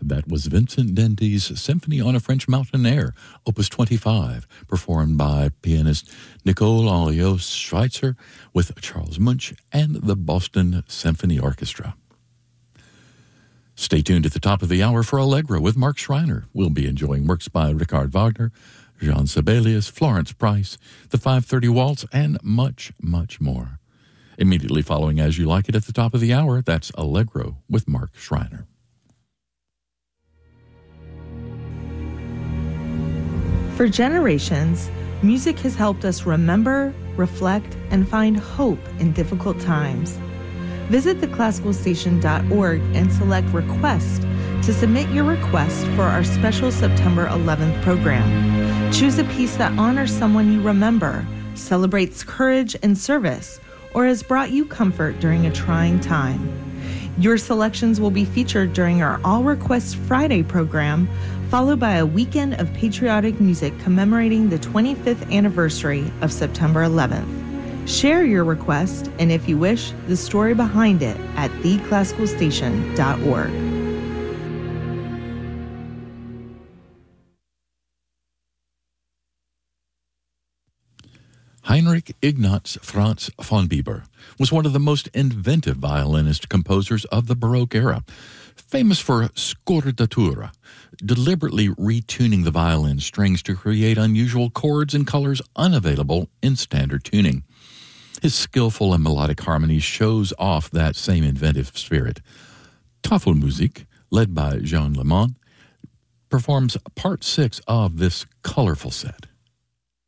That was Vincent Dendy's Symphony on a French Mountain Air, Opus 25, performed by pianist Nicole Henriot Schweitzer with Charles Munch and the Boston Symphony Orchestra. Stay tuned at the top of the hour for Allegro with Mark Schreiner. We'll be enjoying works by Richard Wagner, Jean Sibelius, Florence Price, the 5:30 Waltz, and much, much more. Immediately following As You Like It at the top of the hour, that's Allegro with Mark Schreiner. For generations, music has helped us remember, reflect, and find hope in difficult times. Visit theclassicalstation.org and select Request to submit your request for our special September 11th program. Choose a piece that honors someone you remember, celebrates courage and service, or has brought you comfort during a trying time. Your selections will be featured during our All Requests Friday program, followed by a weekend of patriotic music commemorating the 25th anniversary of September 11th. Share your request, and if you wish, the story behind it at theclassicalstation.org. Heinrich Ignaz Franz von Bieber was one of the most inventive violinist composers of the Baroque era, famous for scordatura, deliberately retuning the violin strings to create unusual chords and colors unavailable in standard tuning. His skillful and melodic harmony shows off that same inventive spirit. Tafelmusik, led by Jean Lemon, performs part 6 of this colorful set.